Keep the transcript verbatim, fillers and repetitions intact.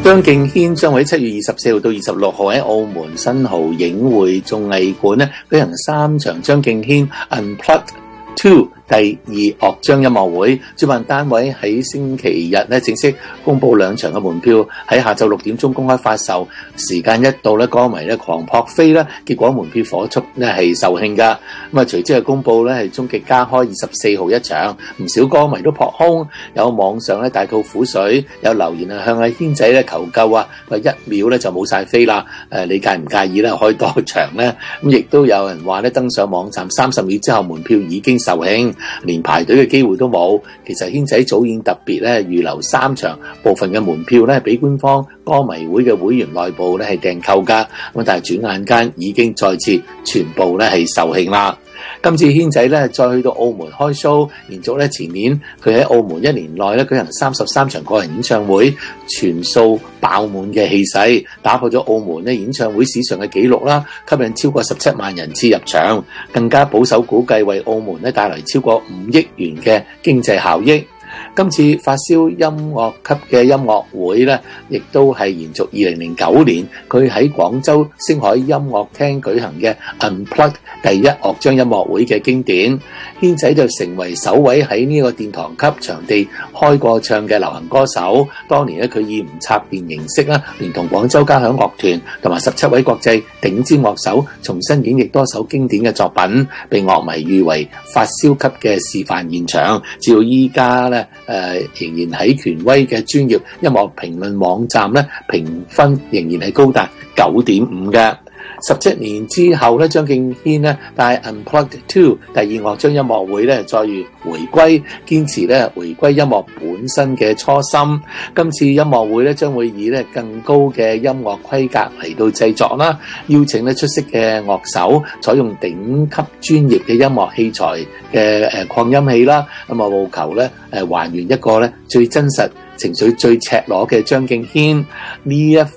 張敬軒將會喺七月二十四號到二十六號喺澳門新濠影匯綜藝館咧舉行三場張敬軒 Unplugged Two 第二樂章音樂會，主辦單位喺星期日咧正式公布兩場嘅門票喺下晝六點鐘公開發售，時間一到咧歌迷咧狂撲飛啦，結果門票火速咧係售罄噶，咁啊隨即係公布咧係終極加開二十四號一場，唔少歌迷都撲空，有網上咧大吐苦水，有留言啊向阿軒仔咧求救啊，話一秒咧就冇晒飛啦，誒你介唔介意咧開多場咧？咁亦都有人話咧登上網站三十秒之後門票已經售罄，連排隊嘅機會都冇。其實軒仔早已經特別咧預留三場部分嘅門票咧俾官方歌迷會嘅會員內部咧係訂購噶，咁但係轉眼間已經再次全部咧係售罄啦。今次軒仔咧再去到澳門開 show， 連續咧前年佢喺澳門一年內咧舉行三十三場個人演唱會，全數爆滿嘅氣勢，打破咗澳門咧演唱會史上嘅紀錄啦，吸引超過十七萬人次入場，更加保守估計為澳門咧帶來超過五億元嘅經濟效益。今次發燒音樂級嘅音樂會咧，亦都係延續二零零九年佢喺廣州星海音樂廳舉行嘅 Unplugged 第一樂章音樂會嘅經典。軒仔就成為首位喺呢個殿堂級場地開過唱嘅流行歌手。當年咧，佢以唔插電形式啦，連同廣州交響樂團同埋十七位國際頂尖樂手重新演繹多首經典嘅作品，被樂迷譽為發燒級嘅示範現場。至到依家咧，誒、呃、仍然喺權威嘅專業音樂評論網站咧，評分仍然係高達九點五嘅。十七年之後咧，張敬軒咧帶 Unplugged Two 第二樂章音樂會咧再遇回歸，堅持咧回歸音樂本身嘅初心。今次音樂會咧將會以咧更高嘅音樂規格嚟到製作啦，邀請咧出色嘅樂手，採用頂級專業嘅音樂器材嘅誒擴音器啦，咁啊務求咧誒還原一個咧最真實、情緒最赤裸嘅張敬軒呢一